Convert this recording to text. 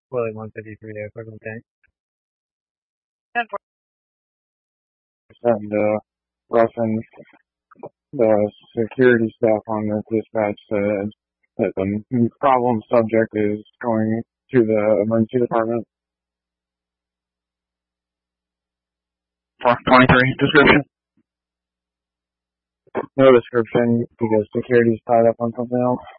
Willie 153 to equipment tank. And reference the security staff on the dispatch said that the problem subject is going to the emergency department. 23 description? No description because security's tied up on something else.